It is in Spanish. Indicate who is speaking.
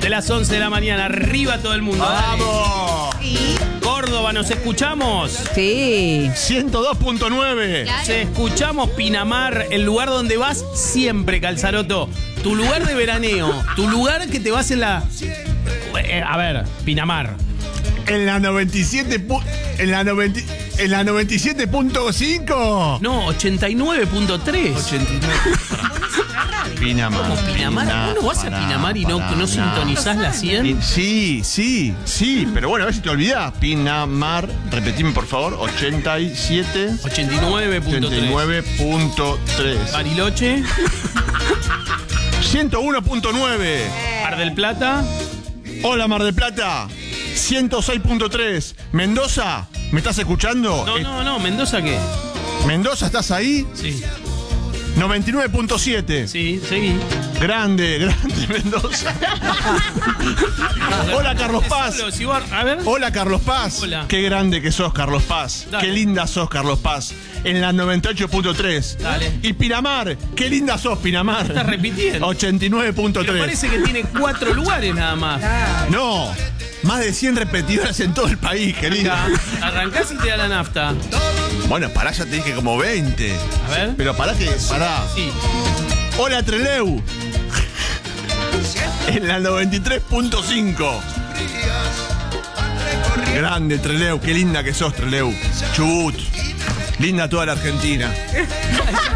Speaker 1: de las 11 de la mañana. Arriba todo el mundo.
Speaker 2: ¡Vamos!
Speaker 3: Sí.
Speaker 1: Córdoba, ¿nos escuchamos?
Speaker 3: Sí.
Speaker 2: 102.9.
Speaker 3: Claro.
Speaker 1: Se escuchamos Pinamar, el lugar donde vas siempre, Calzaroto. Tu lugar de veraneo, tu lugar que te vas en la... a ver, Pinamar.
Speaker 2: En la 97.5.
Speaker 1: No, 89.3.
Speaker 2: 89. Pinamar.
Speaker 1: ¿Cómo Pinamar? ¿Vos no vas a Pinamar y no sintonizás la 100?
Speaker 2: Sí, pero bueno, a ver si te olvidás. Pinamar, repetime por favor, 87.
Speaker 1: 89.3.
Speaker 2: 89.3.
Speaker 1: Bariloche,
Speaker 2: 101.9.
Speaker 1: Mar del Plata.
Speaker 2: Hola Mar del Plata, 106.3. Mendoza, ¿me estás escuchando?
Speaker 1: No, ¿Mendoza qué?
Speaker 2: Mendoza, ¿estás ahí?
Speaker 1: Sí,
Speaker 2: 99.7.
Speaker 1: sí, seguí.
Speaker 2: Grande Mendoza. Hola Carlos Paz.
Speaker 1: Solo, si vos- a ver.
Speaker 2: Hola Carlos Paz.
Speaker 1: Hola.
Speaker 2: Qué grande que sos, Carlos Paz.
Speaker 1: Dale.
Speaker 2: Qué linda sos, Carlos Paz. En la 98.3.
Speaker 1: Dale.
Speaker 2: Y Pinamar, qué linda sos, Pinamar.
Speaker 1: Estás repitiendo.
Speaker 2: 89.3.
Speaker 1: Pero parece que tiene 4 lugares nada más.
Speaker 2: No, más de 100 repetidoras en todo el país, querida.
Speaker 1: Acá, arrancás y te da la nafta.
Speaker 2: Bueno, pará, ya te dije como 20.
Speaker 1: A ver.
Speaker 2: Pero pará.
Speaker 1: Sí.
Speaker 2: Hola Treleu. En la 93.5. Grande Treleu, qué linda que sos, Treleu. Chubut. Linda toda la Argentina.